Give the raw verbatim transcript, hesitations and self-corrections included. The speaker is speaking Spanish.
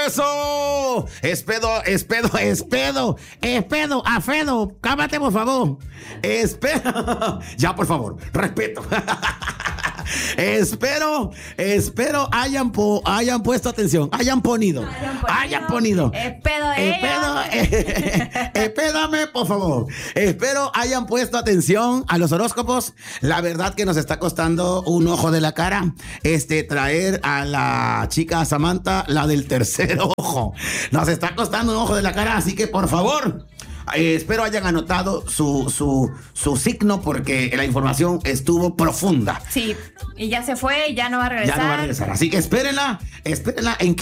Eso. Espedo, espedo, espedo, espedo, afedo. Cámate, por favor. Espedo. Ya, por favor, respeto. Espero, espero hayan, po, hayan puesto atención, hayan ponido, hayan ponido, hayan ponido. Espedo de Espedo, eh, espédame, por favor. Espero hayan puesto atención a los horóscopos. La verdad que nos está costando un ojo de la cara este traer a la chica Samantha, la del tercer ojo. Nos está costando un ojo de la cara, así que por favor. Eh, espero hayan anotado su, su, su signo porque la información estuvo profunda. Sí, y ya se fue, ya no va a regresar. Ya no va a regresar. Así que espérenla, espérenla en